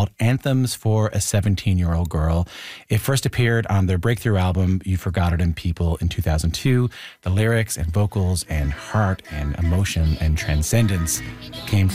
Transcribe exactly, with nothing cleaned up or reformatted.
called Anthems for a seventeen-Year-Old Girl. It first appeared on their breakthrough album, You Forgot It in People, in two thousand two. The lyrics and vocals and heart and emotion and transcendence came